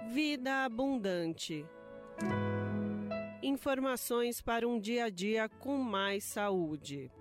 Vida abundante. Informações para um dia a dia com mais saúde.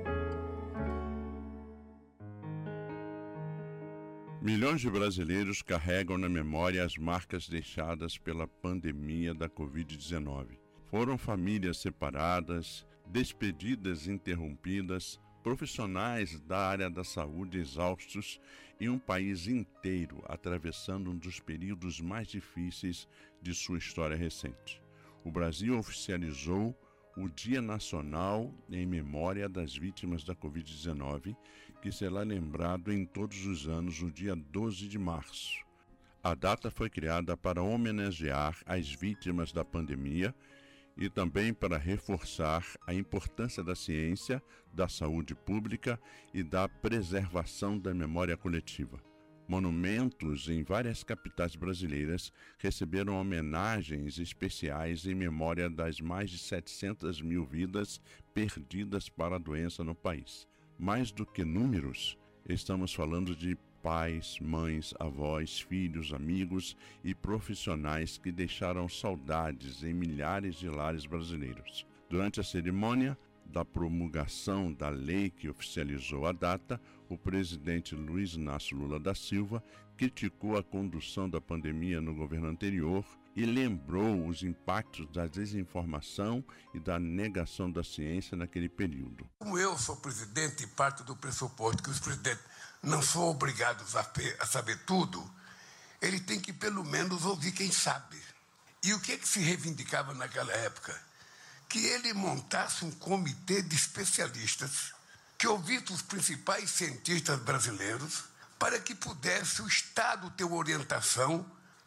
Milhões de brasileiros carregam na memória as marcas deixadas pela pandemia da Covid-19. Foram famílias separadas, despedidas interrompidas, profissionais da área da saúde exaustos e um país inteiro atravessando um dos períodos mais difíceis de sua história recente. O Brasil oficializou o Dia Nacional em memória das vítimas da Covid-19, que será lembrado em todos os anos no dia 12 de março. A data foi criada para homenagear as vítimas da pandemia e também para reforçar a importância da ciência, da saúde pública e da preservação da memória coletiva. Monumentos em várias capitais brasileiras receberam homenagens especiais em memória das mais de 700 mil vidas perdidas para a doença no país. Mais do que números, estamos falando de pais, mães, avós, filhos, amigos e profissionais que deixaram saudades em milhares de lares brasileiros. Durante a cerimônia da promulgação da lei que oficializou a data, o presidente Luiz Inácio Lula da Silva criticou a condução da pandemia no governo anterior e lembrou os impactos da desinformação e da negação da ciência naquele período. Como eu sou presidente e parto do pressuposto que os presidentes não são obrigados a saber tudo, ele tem que pelo menos ouvir quem sabe. E o que se reivindicava naquela época? Que ele montasse um comitê de especialistas que ouvisse os principais cientistas brasileiros para que pudesse o Estado ter orientação,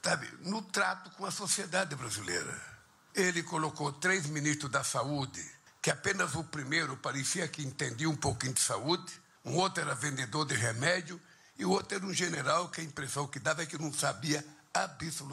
no trato com a sociedade brasileira. Ele colocou 3 ministros da saúde, que apenas o primeiro parecia que entendia um pouquinho de saúde, um outro era vendedor de remédio e o outro era um general que a impressão que dava é que não sabia absolutamente